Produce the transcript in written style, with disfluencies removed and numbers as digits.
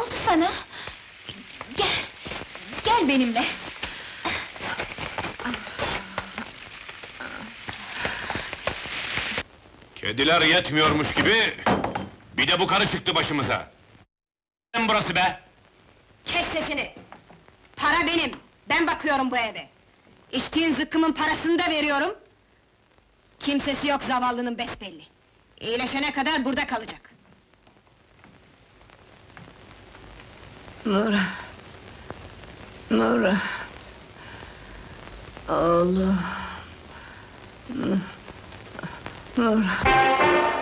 oldu sana? Gel, gel benimle! Kediler yetmiyormuş gibi, bir de bu karı çıktı başımıza! Burası be! Kes sesini! Para benim, ben bakıyorum bu eve! İçtiğin zıkkımın parasını da veriyorum! Kimsesi yok zavallının besbelli! İyileşene kadar burada kalacak! Murat... Murat... Oğlum... Murat...